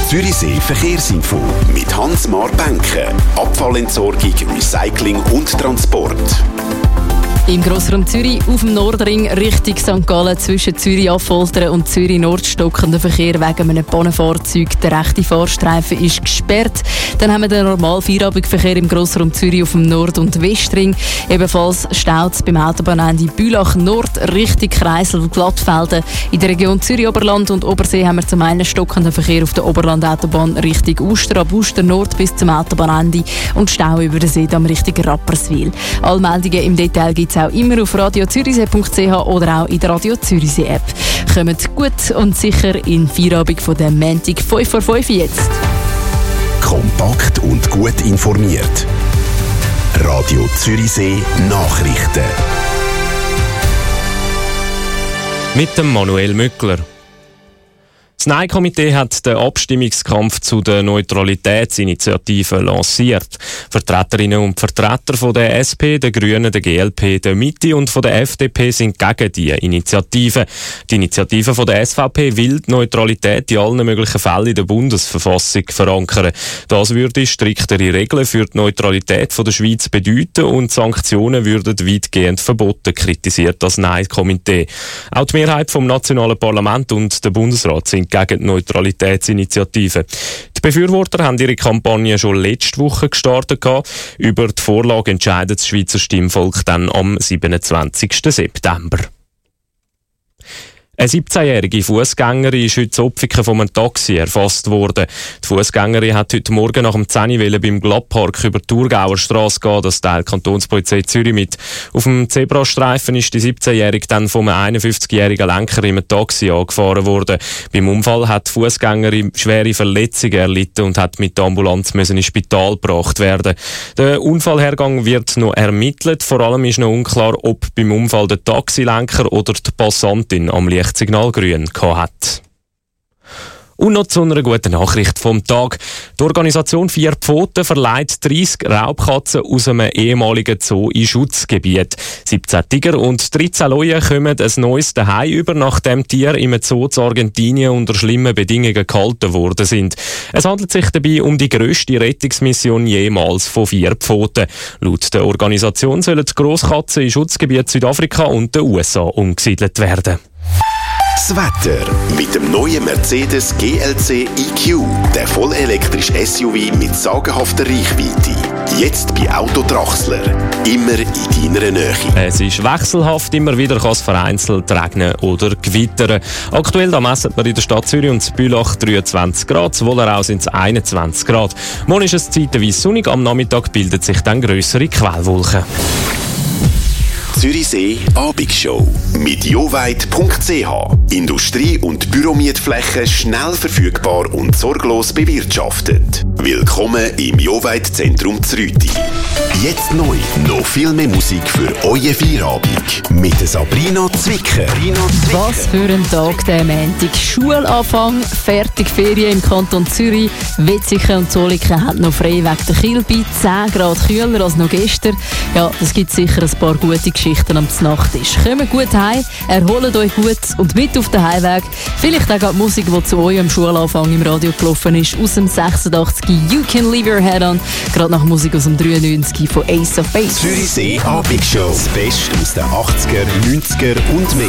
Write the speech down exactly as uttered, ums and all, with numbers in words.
Zürichsee Verkehrsinfo mit Hans-Mar Benke. Abfallentsorgung, Recycling und Transport. Im Grossraum Zürich auf dem Nordring Richtung Sankt Gallen zwischen Zürich-Affoltern und Zürich-Nord stockender Verkehr wegen einem Pannenfahrzeug. Der rechte Fahrstreifen ist gesperrt. Dann haben wir den normalen Feierabendverkehr im Grossraum Zürich auf dem Nord- und Westring. Ebenfalls staut es beim Autobahnende Bülach Nord Richtung Kreisel und Glattfelden. In der Region Zürich-Oberland und Obersee haben wir zum einen stockenden Verkehr auf der Oberland-Autobahn Richtung Uster, ab Uster Nord bis zum Autobahnende und Stau über den Seedamm Richtung Rapperswil. Alle Meldungen im Detail gibt es auch immer auf radio zürichsee punkt c h oder auch in der Radio Zürichsee App. Kommt gut und sicher in Feierabend von der Montag fünf vor fünf jetzt. Kompakt und gut informiert. Radio Zürichsee Nachrichten. Mit dem Manuel Mückler. Das Nein-Komitee hat den Abstimmungskampf zu der Neutralitätsinitiative lanciert. Vertreterinnen und Vertreter von der S P, der Grünen, der G L P, der Mitte und von der F D P sind gegen die Initiative. Die Initiative von der S V P will die Neutralität in allen möglichen Fällen in der Bundesverfassung verankern. Das würde striktere Regeln für die Neutralität von der Schweiz bedeuten und Sanktionen würden weitgehend verboten, kritisiert das Nein-Komitee. Auch die Mehrheit vom nationalen Parlament und der Bundesrat sind gegen die Neutralitätsinitiative. Die Befürworter haben ihre Kampagne schon letzte Woche gestartet. Über die Vorlage entscheidet das Schweizer Stimmvolk dann am siebenundzwanzigsten September. Eine siebzehnjährige Fußgängerin ist heute in Opfiken von einem Taxi erfasst worden. Die Fußgängerin hat heute Morgen nach dem zehn Uhr beim Glattpark über die Thurgauer Strasse gehen. Das teilt die Kantonspolizei Zürich mit. Auf dem Zebrastreifen ist die siebzehnjährige dann von einem einundfünfzigjährigen Lenker in einem Taxi angefahren worden. Beim Unfall hat die Fußgängerin schwere Verletzungen erlitten und hat mit der Ambulanz müssen ins Spital gebracht werden. Der Unfallhergang wird noch ermittelt. Vor allem ist noch unklar, ob beim Unfall der Taxilenker oder die Passantin am Licht Signal grün hat. Und noch zu einer guten Nachricht vom Tag. Die Organisation Vier Pfoten verleiht dreissig Raubkatzen aus einem ehemaligen Zoo in Schutzgebiet. siebzehn Tiger und dreizehn Löwen kommen ein neues Zuhause über, nachdem Tiere im Zoo zu Argentinien unter schlimmen Bedingungen gehalten worden sind. Es handelt sich dabei um die grösste Rettungsmission jemals von Vier Pfoten. Laut der Organisation sollen die Grosskatzen in Schutzgebiet Südafrika und den U S A umgesiedelt werden. Das Wetter mit dem neuen Mercedes G L C E Q, der vollelektrische S U V mit sagenhafter Reichweite. Jetzt bei Autodrachsler. Immer in deiner Nähe. Es ist wechselhaft, immer wieder kann es vereinzelt regnen oder gewittern. Aktuell da messen wir in der Stadt Zürich und Bülach dreiundzwanzig Grad, Wollerau sind es einundzwanzig Grad. Morgen ist es zeitweise sonnig, am Nachmittag bildet sich dann grössere Quellwolken. Zürichsee Abendshow mit joweit punkt c h. Industrie- und Büromietflächen schnell verfügbar und sorglos bewirtschaftet. Willkommen im Joweit Zentrum Zrüti. Jetzt neu, noch viel mehr Musik für euer Feierabend mit Sabrina Zwicker. Was für ein Tag, der Montag. Schulanfang, fertig Ferien im Kanton Zürich. Wetzikon und Zolliken haben noch frei wegen der Kilby. zehn Grad kühler als noch gestern. Ja, das gibt sicher ein paar gute Geschichten am Nachttisch. Kommt gut heim, erholt euch gut und mit auf den Heimweg. Vielleicht auch die Musik, die zu eurem Schulanfang im Radio gelaufen ist, aus dem sechsundachtzig You Can Leave Your Head On. Gerade nach Musik aus dem dreiundneunzig von Ace of Base. Zürichsee Abendshow. Das Beste aus den achtziger, neunziger und mehr.